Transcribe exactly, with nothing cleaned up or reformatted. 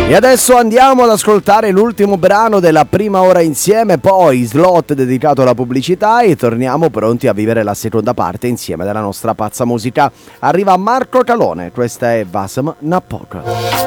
E adesso andiamo ad ascoltare l'ultimo brano della prima ora insieme, poi slot dedicato alla pubblicità e torniamo pronti a vivere la seconda parte insieme della nostra pazza musica. Arriva Marco Calone, questa è Vasem Napoca.